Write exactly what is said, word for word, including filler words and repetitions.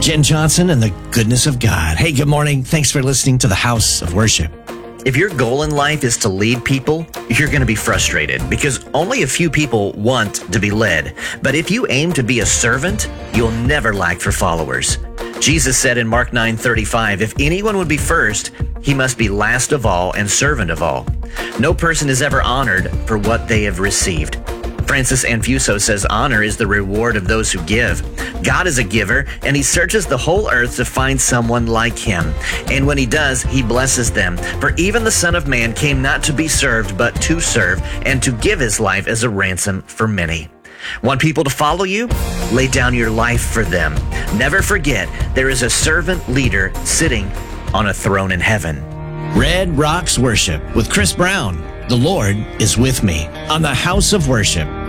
Jen Johnson and the goodness of God. Hey, good morning. Thanks for listening to the House of Worship. If your goal in life is to lead people, you're going to be frustrated because only a few people want to be led. But if you aim to be a servant, you'll never lack for followers. Jesus said in Mark nine thirty-five, if anyone would be first, he must be last of all and servant of all. No person is ever honored for what they have received. Francis Anfuso says honor is the reward of those who give. God is a giver, and he searches the whole earth to find someone like him. And when he does, he blesses them. For even the Son of Man came not to be served, but to serve, and to give his life as a ransom for many. Want people to follow you? Lay down your life for them. Never forget, there is a servant leader sitting on a throne in heaven. Red Rocks Worship with Chris Brown. The Lord is with me on the House of Worship.